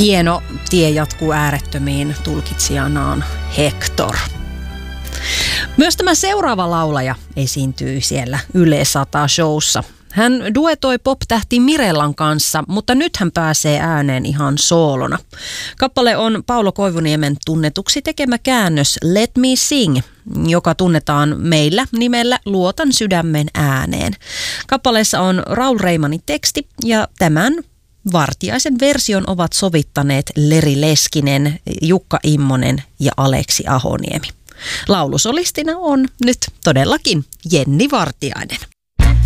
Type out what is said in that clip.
Hieno tie jatkuu äärettömiin, tulkitsijanaan Hector. Myös tämä seuraava laulaja esiintyy siellä Yle 100 -showssa. Hän duetoi pop-tähti Mirellan kanssa, mutta nyt hän pääsee ääneen ihan soolona. Kappale on Paulo Koivuniemen tunnetuksi tekemä käännös Let Me Sing, joka tunnetaan meillä nimellä Luotan sydämen ääneen. Kappaleessa on Raul Reimanin teksti ja tämän Vartiaisen version ovat sovittaneet Leri Leskinen, Jukka Immonen ja Aleksi Ahoniemi. Laulusolistina on nyt todellakin Jenni Vartiainen.